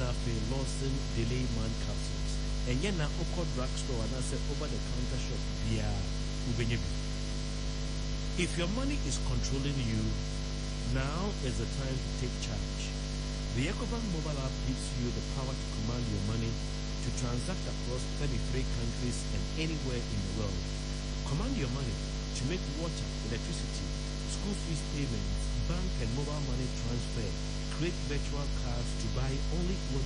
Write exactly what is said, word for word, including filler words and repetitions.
Enafe Lawson Delay Man capsules. And yena oko drugstore and I said over the counter shop via Ubenyebi. If your money is controlling you, now is the time to take charge. The Ecobank mobile app gives you the power to command your money to transact across thirty-three countries and anywhere in the world. Command your money to make water, electricity, school fees payments, bank and mobile money transfer, create virtual cards to buy only what